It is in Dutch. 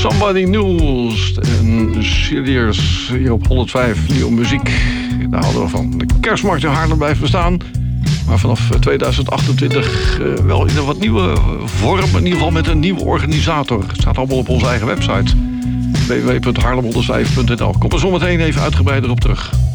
Somebody News en Chiliers hier op 105 nieuwe muziek. Daar hadden we van. De kerstmarkt in Haarlem blijft bestaan. Maar vanaf 2028 wel in een wat nieuwe vorm. In ieder geval met een nieuwe organisator. Het staat allemaal op onze eigen website. www.haarlem105.nl. Kom er zometeen even uitgebreider op terug.